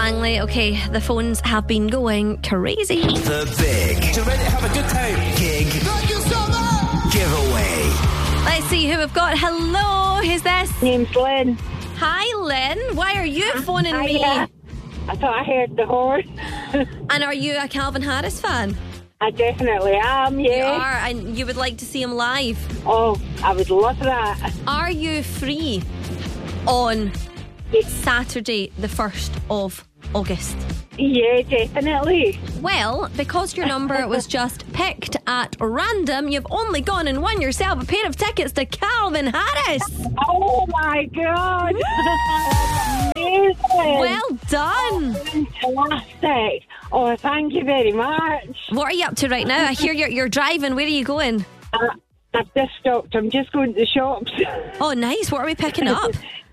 Langley. Okay, the phones have been going crazy. The big. You ready to have a good time? Gig. Thank you so much. Giveaway. Let's see who we've got. Hello, who's this? Name's Lynn. Hi, Lynn. Why are you phoning me? I thought I heard the horse. And are you a Calvin Harris fan? I definitely am, You yeah. are, and you would like to see him live. Oh, I would love that. Are you free on Saturday, the 1st of August? Yeah, definitely. Well, because your number was just picked at random, you've only gone and won yourself a pair of tickets to Calvin Harris. Oh my God. Amazing. Well done. Fantastic. Oh, thank you very much. What are you up to right now? I hear you're driving. Where are you going? I've just stopped. I'm just going to the shops. Oh, nice. What are we picking up?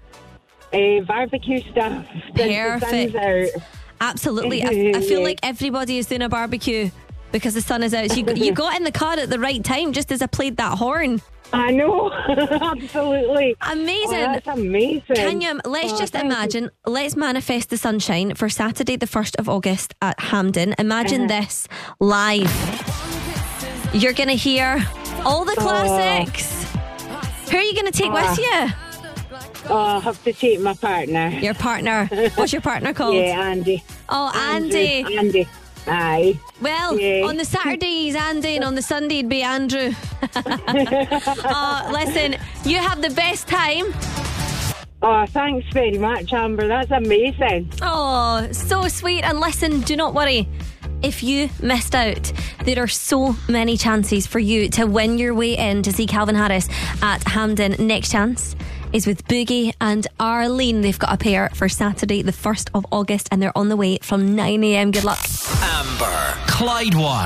Barbecue stuff. Perfect. The sun's out. Absolutely. I feel like everybody is doing a barbecue because the sun is out. So you got in the car at the right time just as I played that horn. I know. Absolutely. Amazing. Oh, that's amazing. Can you, let's just imagine, let's manifest the sunshine for Saturday the 1st of August at Hampden. Imagine this live. You're going to hear all the classics. Who are you going to take with you? Oh, I'll have to take my partner. Your partner. What's your partner called? Yeah, Andy. Oh, Andy. Andy. Aye. Well, Yeah. on the Saturday he's Andy and on the Sunday it'd be Andrew. Oh, listen, you have the best time. Oh, thanks very much, Amber. That's amazing. Oh, so sweet. And listen, do not worry. If you missed out, there are so many chances for you to win your way in to see Calvin Harris at Hampden. Next chance is with Boogie and Arlene. They've got a pair for Saturday the 1st of August and they're on the way from 9 a.m. Good luck. Amber. Clyde One.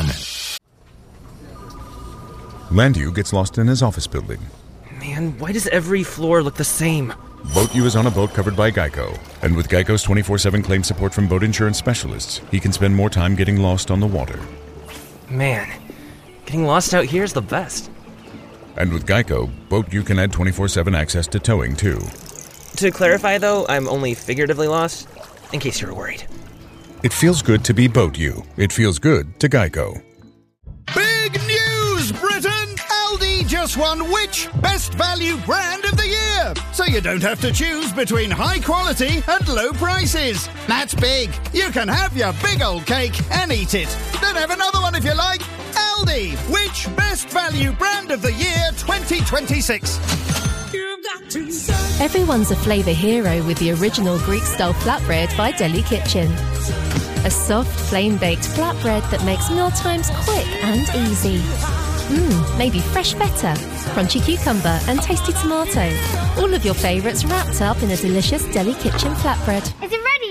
Landu gets lost in his office building. Man, why does every floor look the same? Boat U is on a boat covered by Geico. And with Geico's 24/7 claim support from boat insurance specialists, he can spend more time getting lost on the water. Man, getting lost out here is the best. And with Geico, Boat U can add 24/7 access to towing, too. To clarify, though, I'm only figuratively lost, in case you were worried. It feels good to be Boat U. It feels good to Geico. Big news, Britain! Aldi just won which Best Value Brand of the Year? So you don't have to choose between high quality and low prices. That's big. You can have your big old cake and eat it. Then have another one if you like. Aldi, which Best Value Brand of the Year 2026? Everyone's a flavour hero with the original Greek-style flatbread by Deli Kitchen. A soft, flame-baked flatbread that makes mealtimes quick and easy. Maybe fresh feta, crunchy cucumber and tasty tomato. All of your favourites wrapped up in a delicious Deli Kitchen flatbread. Is it ready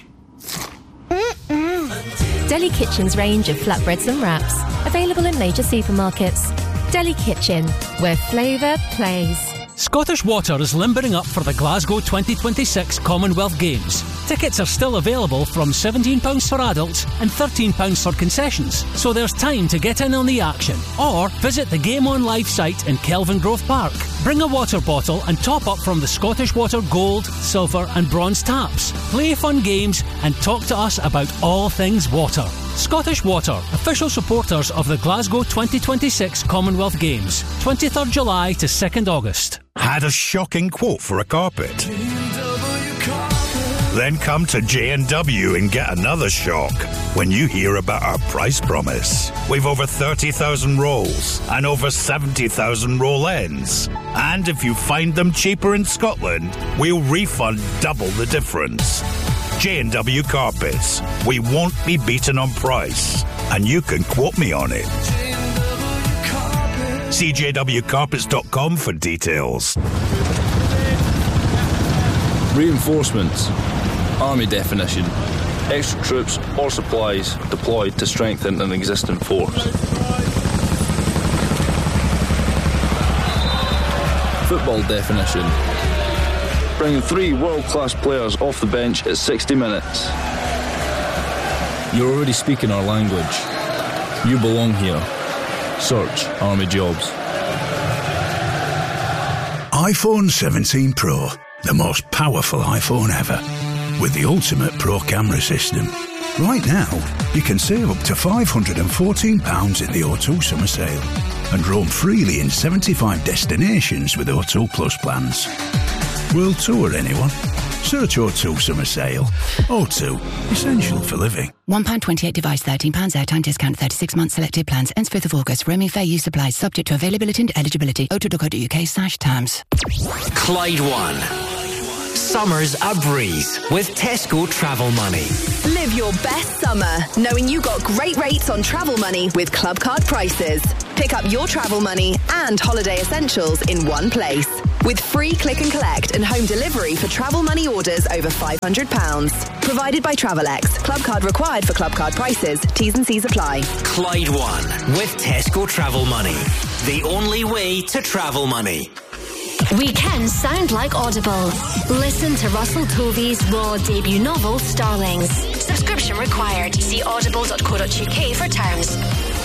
yet? Deli Kitchen's range of flatbreads and wraps, available in major supermarkets. Deli Kitchen, where flavour plays. Scottish Water is limbering up for the Glasgow 2026 Commonwealth Games. Tickets are still available from £17 for adults and £13 for concessions, so there's time to get in on the action. Or visit the Game On Live site in Kelvingrove Park. Bring a water bottle and top up from the Scottish Water Gold, Silver and Bronze taps. Play fun games and talk to us about all things water. Scottish Water, official supporters of the Glasgow 2026 Commonwealth Games, 23rd July to 2nd August. Had a shocking quote for a carpet? Then come to J&W and get another shock when you hear about our price promise. We've over 30,000 rolls and over 70,000 roll ends. And if you find them cheaper in Scotland, we'll refund double the difference. J&W Carpets. We won't be beaten on price, and you can quote me on it. See jwcarpets.com for details. Reinforcements. Army definition. Extra troops or supplies deployed to strengthen an existing force. Football definition. Bringing 3 world-class players off the bench at 60 minutes. You're already speaking our language. You belong here. Search Army Jobs. iPhone 17 Pro, the most powerful iPhone ever. with the ultimate pro camera system. Right now, you can save up to £514 in the O2 summer sale and roam freely in 75 destinations with O2 Plus plans. World tour, anyone? Search O2 summer sale. O2, essential for living. £1.28 device, £13 airtime discount, 36 months selected plans, ends 5th of August. Roaming fair use applies, subject to availability and eligibility. o2.co.uk/terms. Clyde One. Summer's a breeze with Tesco Travel Money. Live your best summer, knowing you got great rates on travel money with Club Card Prices. Pick up your travel money and holiday essentials in one place. With free click and collect and home delivery for travel money orders over £500. Provided by Travelex. Club card required for Club Card Prices. T's and C's apply. Clyde One with Tesco Travel Money. The only way to travel money. Weekends sound like Audible. Listen to Russell Tovey's raw debut novel, Starlings. Subscription required. See audible.co.uk for terms.